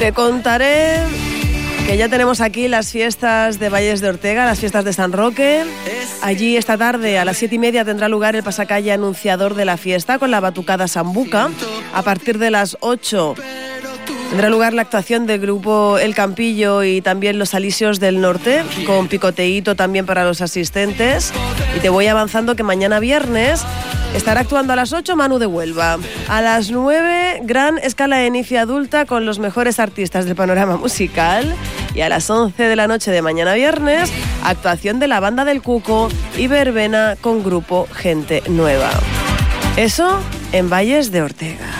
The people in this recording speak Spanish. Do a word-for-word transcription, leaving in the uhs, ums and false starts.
Te contaré que ya tenemos aquí las fiestas de Valles de Ortega, las fiestas de San Roque. Allí esta tarde a las siete y media tendrá lugar el pasacalle anunciador de la fiesta con la batucada Sambuca. A partir de las ocho tendrá lugar la actuación del grupo El Campillo y también los Alisios del Norte, con picoteíto también para los asistentes. Y te voy avanzando que mañana viernes estará actuando a las ocho Manu de Huelva. A las nueve, gran escala de Enifi adulta con los mejores artistas del panorama musical. Y a las once de la noche de mañana viernes, actuación de la Banda del Cuco y verbena con grupo Gente Nueva. Eso en Valles de Ortega.